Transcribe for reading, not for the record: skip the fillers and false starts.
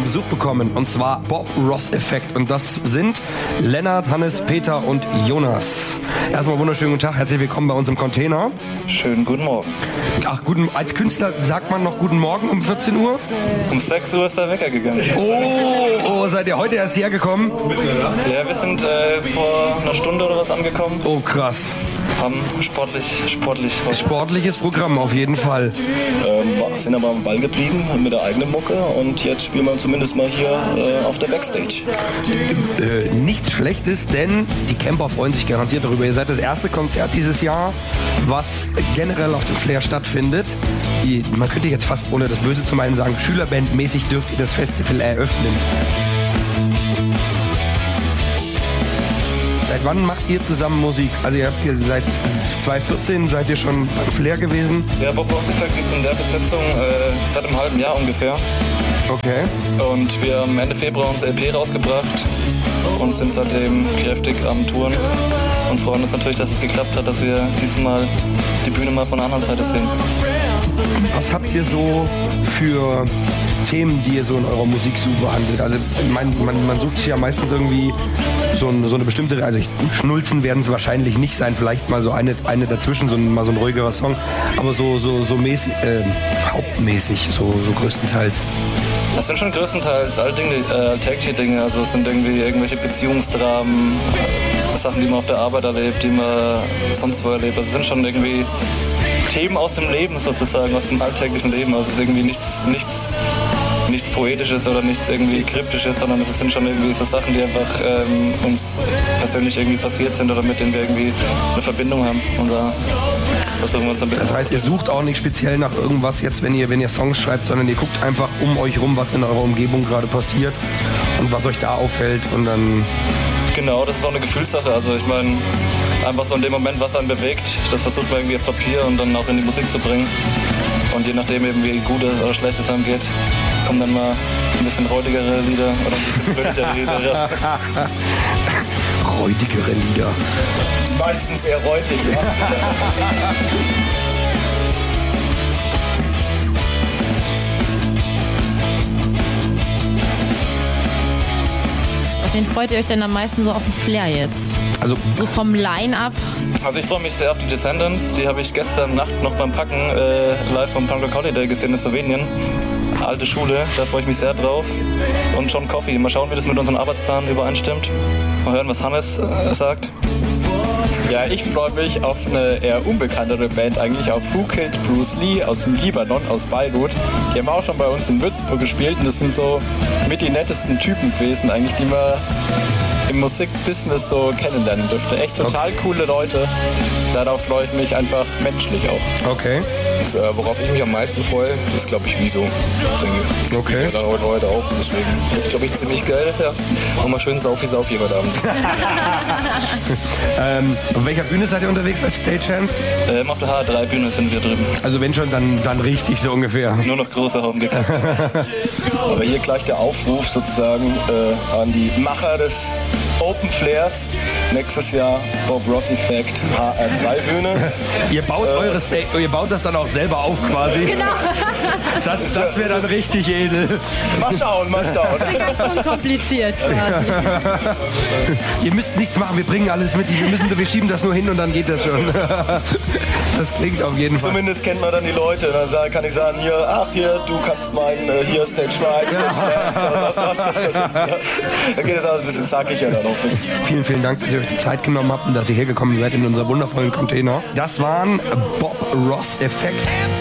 Besuch bekommen, und zwar Bob Ross Effekt. Und das sind Lennart, Hannes, Peter und Jonas. Erstmal wunderschönen guten Tag, herzlich willkommen bei uns im Container. Schönen guten Morgen. Ach, als Künstler sagt man noch guten Morgen um 14 Uhr? Um 6 Uhr ist der Wecker gegangen. Oh, seid ihr heute erst hergekommen? Ja, wir sind vor einer Stunde oder was angekommen. Oh, krass. Haben sportlich. Sportliches Programm auf jeden Fall. Sind aber am Ball geblieben mit der eigenen Mucke und jetzt spielen wir zumindest mal hier auf der Backstage. Nichts Schlechtes, denn die Camper freuen sich garantiert darüber. Ihr seid das erste Konzert dieses Jahr, was generell auf dem Flair stattfindet. Man könnte jetzt fast, ohne das Böse zu meinen, sagen, Schülerbandmäßig dürft ihr das Festival eröffnen. Seit wann macht ihr zusammen Musik? Also ihr seit 2014 seid ihr schon beim Flair gewesen? Ja, Bob Ross Effekt gibt es in der Besetzung seit einem halben Jahr ungefähr. Okay. Und wir haben Ende Februar unsere LP rausgebracht und sind seitdem kräftig am Touren und freuen uns natürlich, dass es geklappt hat, dass wir diesmal die Bühne mal von der anderen Seite sehen. Was habt ihr so für Themen, die ihr so in eurer Musik so behandelt? Also man sucht sich ja meistens irgendwie so eine bestimmte, also Schnulzen werden es wahrscheinlich nicht sein, vielleicht mal so eine dazwischen, mal so ein ruhigerer Song, aber so mäßig, hauptmäßig, so größtenteils. Das sind schon größtenteils alltägliche Dinge, also es sind irgendwie irgendwelche Beziehungsdramen, Sachen, die man auf der Arbeit erlebt, die man sonst wo erlebt. Also es sind schon irgendwie Themen aus dem Leben sozusagen, aus dem alltäglichen Leben. Also es ist irgendwie nichts Poetisches oder nichts irgendwie Kryptisches, sondern es sind schon irgendwie so Sachen, die einfach uns persönlich irgendwie passiert sind oder mit denen wir irgendwie eine Verbindung haben. Versuchen wir uns ein bisschen. Das heißt, ihr sucht auch nicht speziell nach irgendwas jetzt, wenn ihr Songs schreibt, sondern ihr guckt einfach um euch rum, was in eurer Umgebung gerade passiert und was euch da auffällt und dann... Genau, das ist auch eine Gefühlssache. Also ich meine, einfach so in dem Moment, was einen bewegt, das versucht man irgendwie auf Papier und dann auch in die Musik zu bringen. Und je nachdem eben, wie gut oder schlecht es einem geht, kommen dann mal ein bisschen räudigere Lieder oder ein bisschen fröhlichere Lieder. Räudigere Lieder. Meistens eher räudig, ja. Auf wen freut ihr euch denn am meisten so auf den Flair jetzt? Also so vom Line-Up? Also ich freue mich sehr auf die Descendants. Die habe ich gestern Nacht noch beim Packen live vom Punk Rock Holiday gesehen in Slowenien. Alte Schule, da freue ich mich sehr drauf. Und John Coffey. Mal schauen, wie das mit unserem Arbeitsplan übereinstimmt. Mal hören, was Hannes sagt. Ja, ich freue mich auf eine eher unbekanntere Band eigentlich, auf Who Killed Bruce Lee aus dem Libanon, aus Beirut. Die haben auch schon bei uns in Würzburg gespielt und das sind so mit die nettesten Typen gewesen eigentlich, die man im Musikbusiness so kennenlernen dürfte. Echt total coole Leute. Darauf freue ich mich einfach menschlich auch. Okay. Und, worauf ich mich am meisten freue, ist, glaube ich, Wieso. Okay. Ja, heute auch. Deswegen wird, glaube ich, ziemlich geil. Ja. Und mal schön Saufi heute Abend. Auf welcher Bühne seid ihr unterwegs als Stagehands? Auf der H3-Bühne sind wir drüben. Also wenn schon, dann richtig so ungefähr. Nur noch große Haufen gekappt. Aber hier gleich der Aufruf sozusagen an die Macher des Open Flairs. Nächstes Jahr Bob Ross Effekt, HR3-Bühne. Ihr baut das dann auch selber auf quasi. Genau. Das wäre dann richtig edel. Mal schauen. Ganz unkompliziert quasi. Ihr müsst nichts machen, wir bringen alles mit. Wir schieben das nur hin und dann geht das schon. Das klingt auf jeden Fall. Zumindest kennt man dann die Leute. Dann kann ich sagen, hier, du kannst meinen, hier Stage Right, Stage Left oder was. Dann geht das alles ein bisschen zackiger dann hoffe ich. Vielen, vielen Dank, dass ihr euch die Zeit genommen habt und dass ihr hergekommen seid in unser wundervollen Container. Das waren Bob Ross Effekt.